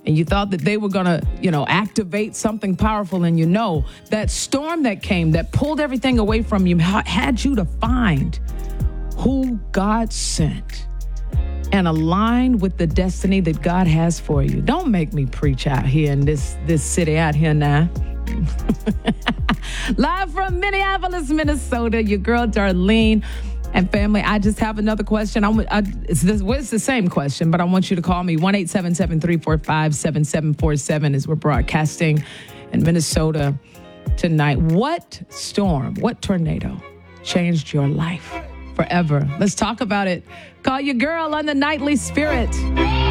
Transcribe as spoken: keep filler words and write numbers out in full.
and you thought that they were going to, you know, activate something powerful in you. No, that storm that came, that pulled everything away from you, had you to find who God sent and align with the destiny that God has for you. Don't make me preach out here in this, this city out here now. Live from Minneapolis, Minnesota, your girl Darlene. And family, I just have another question. I, I, it's, this, well, it's the same question, but I want you to call me one eight seven seven, three four five, seven seven four seven as we're broadcasting in Minnesota tonight. What storm, what tornado changed your life forever? Let's talk about it. Call your girl on the Nightly Spirit.